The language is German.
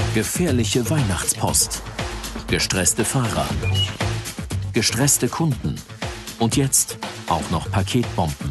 Gefährliche Weihnachtspost. Gestresste Fahrer. Gestresste Kunden. Und jetzt auch noch Paketbomben.